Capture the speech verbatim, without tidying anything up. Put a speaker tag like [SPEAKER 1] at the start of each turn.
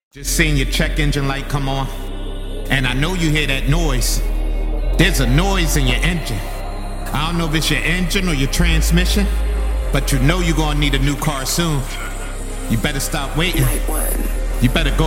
[SPEAKER 1] Just seen your check engine light come on, and I know you hear that noise. There's a noise in your engine. I don't know if it's your engine or your transmission, but you know you're gonna need a new car soon. You better stop waiting. You better go